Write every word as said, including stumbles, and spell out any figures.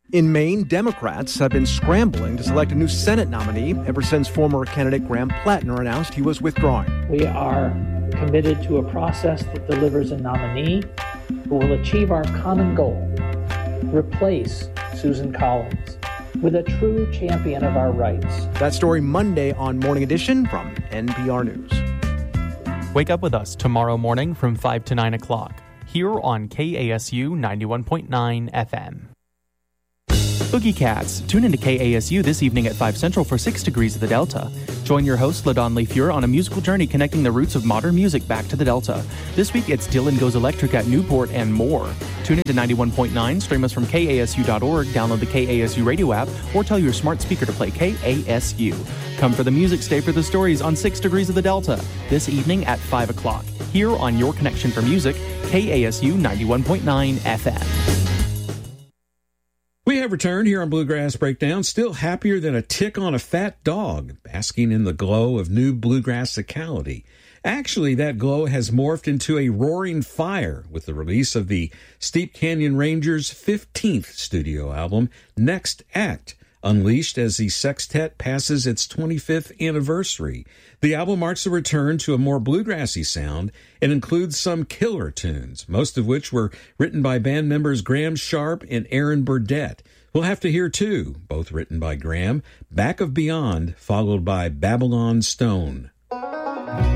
In Maine, Democrats have been scrambling to select a new Senate nominee ever since former candidate Graham Plattner announced he was withdrawing. We are committed to a process that delivers a nominee who will achieve our common goal, replace Susan Collins with a true champion of our rights. That story Monday on Morning Edition from N P R News. Wake up with us tomorrow morning from five to nine o'clock here on K A S U ninety-one point nine F M. Boogie Cats. Tune into K A S U this evening at five Central for six Degrees of the Delta. Join your host, LaDon LeFleur, on a musical journey connecting the roots of modern music back to the Delta. This week, it's Dylan Goes Electric at Newport and more. Tune into ninety-one point nine, stream us from K A S U dot org, download the K A S U radio app, or tell your smart speaker to play K A S U. Come for the music, stay for the stories on six Degrees of the Delta. This evening at five o'clock. Here on Your Connection for Music, K A S U ninety-one point nine F M. We have returned here on Bluegrass Breakdown, still happier than a tick on a fat dog, basking in the glow of new bluegrassicality. Actually, that glow has morphed into a roaring fire with the release of the Steep Canyon Rangers' fifteenth studio album, Next Act, unleashed as the sextet passes its twenty-fifth anniversary. The album marks a return to a more bluegrassy sound and includes some killer tunes, most of which were written by band members Graham Sharp and Aaron Burdett. We'll have to hear two, both written by Graham, Back of Beyond, followed by Babylon Stone.